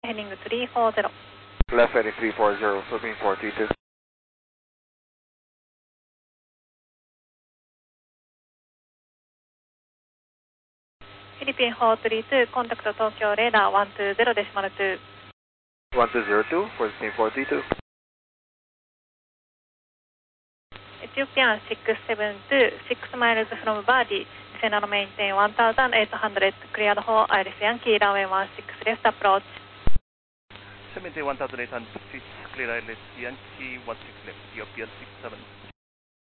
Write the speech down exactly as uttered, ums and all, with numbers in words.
heading three four zero. Left heading three four zero, flipping four three two. フィリピンフォースリーツー、コンタクト東京レーダーワンツーゼロデシマルツー。 one two zero two, flipping four three two. エチオピアンシックスセブンツー、シックスマイルズフロムバーディー、Channel maintain one thousand eight hundred, cleared for Iris Yankee, runway one six left approach. Maintain one thousand eight hundred feet, clear Iris Yankee one six left, Ethiopian six seven.